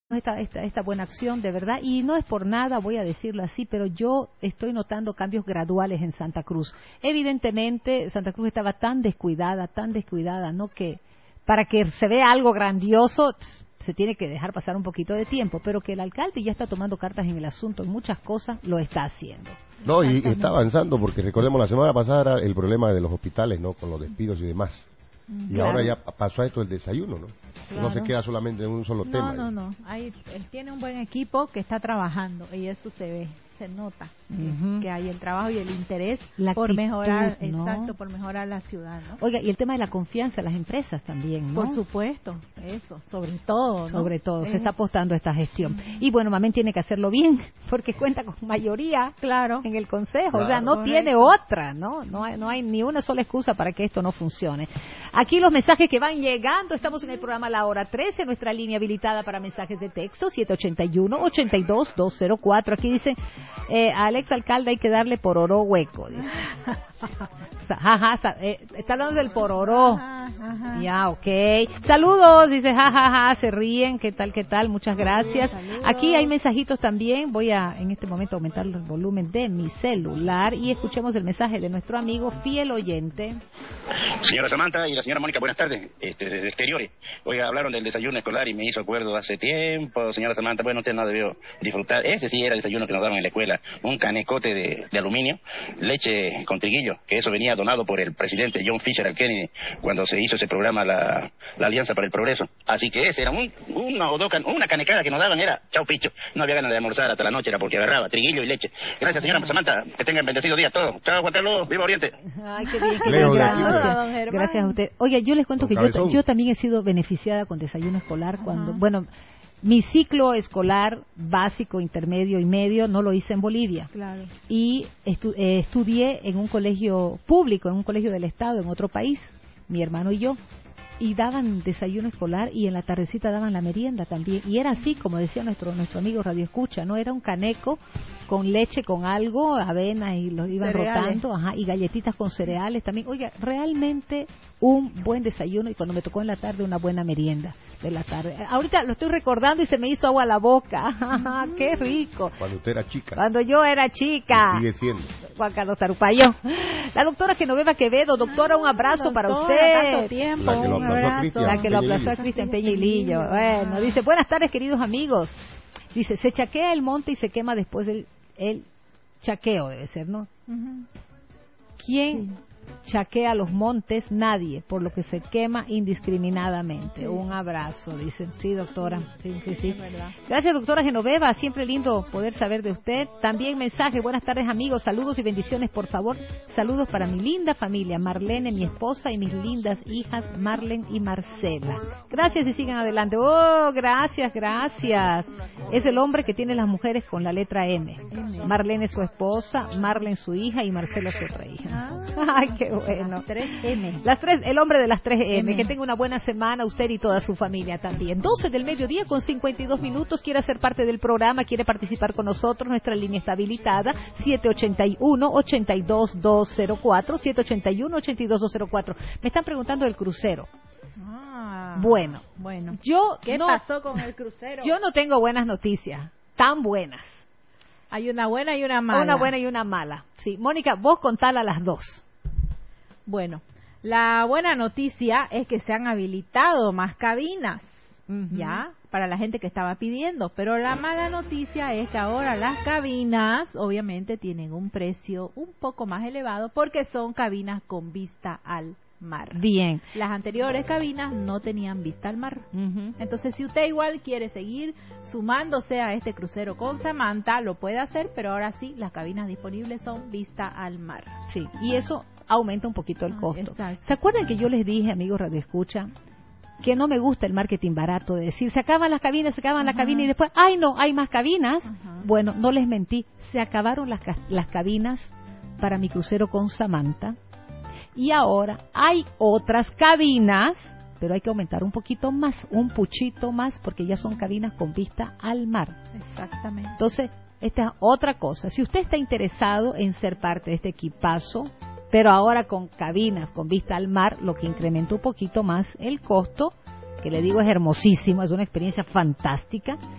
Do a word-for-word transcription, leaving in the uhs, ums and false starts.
Esta, esta, esta buena acción, de verdad, y no es por nada, voy a decirlo así, pero yo estoy notando cambios graduales en Santa Cruz. Evidentemente, Santa Cruz estaba tan descuidada, tan descuidada, ¿no? Que para que se vea algo grandioso, se tiene que dejar pasar un poquito de tiempo, pero que el alcalde ya está tomando cartas en el asunto, en muchas cosas lo está haciendo. No, y está avanzando, porque recordemos, la semana pasada era el problema de los hospitales, ¿no? Con los despidos y demás. Y claro, ahora ya pasó a esto el desayuno, ¿no? Claro. No se queda solamente en un solo no, tema. No, no, no. Ahí, él tiene un buen equipo que está trabajando y eso se ve, se nota. Uh-huh. Que hay el trabajo y el interés la por actitud, mejorar, ¿no? Exacto, por mejorar la ciudad, ¿no? Oiga, y el tema de la confianza en las empresas también, ¿no? Por supuesto, eso, sobre todo, ¿no? Sobre todo, es... se está apostando a esta gestión. Uh-huh. Y bueno, Mamén tiene que hacerlo bien, porque cuenta con mayoría, claro, en el Consejo, claro, o sea, no correcto. Tiene otra, ¿no? No hay, no hay ni una sola excusa para que esto no funcione. Aquí los mensajes que van llegando, estamos en el programa La Hora trece, nuestra línea habilitada para mensajes de texto, siete ocho uno, ocho dos, dos cero cuatro. Aquí dice, eh, Alex Alcalde hay que darle pororó hueco, dice. Jaja, ja, eh, está hablando del pororó. Ajá, ajá. Ya, ok. Saludos, dice, jajaja, ja, ja, se ríen, ¿qué tal, qué tal? Muchas gracias. Saludos. Aquí hay mensajitos también. Voy a, en este momento, aumentar el volumen de mi celular y escuchemos el mensaje de nuestro amigo fiel oyente. Señora Samantha y la señora Mónica, buenas tardes, este, desde exteriores. Oiga, hablaron del desayuno escolar y me hizo acuerdo hace tiempo, señora Samantha, bueno, usted no debió disfrutar. Ese sí era el desayuno que nos daban en la escuela, un canecote de, de aluminio, leche con triguillo, que eso venía donado por el presidente John Fisher al Kennedy cuando se hizo ese programa, la, la Alianza para el Progreso. Así que ese era un, una o dos, can, una canecada que nos daban, era chau picho, no había ganas de almorzar hasta la noche, era porque agarraba triguillo y leche. Gracias, señora Samantha, que tengan bendecido día todos. Chao, Juan Carlos, viva Oriente. Ay, qué bien, qué bien. Gracias. Gracias a usted. Oye, yo les cuento que yo, yo también he sido beneficiada con desayuno escolar cuando, uh-huh. bueno, mi ciclo escolar básico, intermedio y medio no lo hice en Bolivia. Claro. Y estu eh, estudié en un colegio público, en un colegio del Estado, en otro país, mi hermano y yo. Y daban desayuno escolar y en la tardecita daban la merienda también. Y era así, como decía nuestro nuestro amigo Radio Escucha, ¿no? Era un caneco con leche, con algo, avena y lo iban cereales. Rotando, ajá, y galletitas con cereales también. Oiga, realmente un buen desayuno y cuando me tocó en la tarde una buena merienda de la tarde. Ahorita lo estoy recordando y se me hizo agua a la boca. ¡Qué rico! Cuando usted era chica. Cuando yo era chica. Y sigue siendo. Juan Carlos Tarupayo. La doctora Genoveva Quevedo, doctora, un abrazo ah, para usted. Tanto tiempo, la que lo aplazó a Cristian, la que lo aplazó a Cristian Peñilillo. Bueno, dice, buenas tardes, queridos amigos. Dice, se chaquea el monte y se quema después del el chaqueo, debe ser, ¿no? Uh-huh. ¿Quién sí. chaquea los montes? Nadie, por lo que se quema indiscriminadamente. Sí. Un abrazo, dicen. Sí, doctora. Sí, sí, sí. Gracias, doctora Genoveva. Siempre lindo poder saber de usted. También mensaje. Buenas tardes, amigos. Saludos y bendiciones, por favor. Saludos para mi linda familia, Marlene, mi esposa, y mis lindas hijas, Marlene y Marcela. Gracias y sigan adelante. Oh, gracias, gracias. Es el hombre que tiene las mujeres con la letra M. Marlene su esposa, Marlene su hija y Marcela su otra hija. Ay, qué bueno. Las tres M. Las tres, el hombre de las tres M. M. Que tenga una buena semana, usted y toda su familia también. doce del mediodía con cincuenta y dos minutos. Quiere ser parte del programa, quiere participar con nosotros. Nuestra línea está habilitada. siete ocho uno, ocho dos, dos cero cuatro. siete ocho uno, ocho dos, dos cero cuatro. Me están preguntando del crucero. Ah, bueno, bueno. Yo ¿Qué no, pasó con el crucero? Yo no tengo buenas noticias, tan buenas. Hay una buena y una mala. Una buena y una mala. Sí, Mónica, vos contala las dos. Bueno, la buena noticia es que se han habilitado más cabinas, uh-huh. ya, para la gente que estaba pidiendo. Pero la mala noticia es que ahora las cabinas, obviamente, tienen un precio un poco más elevado porque son cabinas con vista al mar. Bien. Las anteriores cabinas no tenían vista al mar. Uh-huh. Entonces, si usted igual quiere seguir sumándose a este crucero con Samantha, lo puede hacer, pero ahora sí, las cabinas disponibles son vista al mar. Sí, y eso aumenta un poquito el costo. Ah, ¿Se acuerdan que yo les dije, amigos Radio Escucha, que no me gusta el marketing barato de decir, se acaban las cabinas, se acaban uh-huh. las cabinas y después, ay no, hay más cabinas? Uh-huh. Bueno, no les mentí, se acabaron las, las cabinas para mi crucero con Samantha. Y ahora hay otras cabinas, pero hay que aumentar un poquito más, un puchito más, porque ya son cabinas con vista al mar. Exactamente. Entonces, esta es otra cosa. Si usted está interesado en ser parte de este equipazo, pero ahora con cabinas con vista al mar, lo que incrementa un poquito más el costo, que le digo es hermosísimo, es una experiencia fantástica.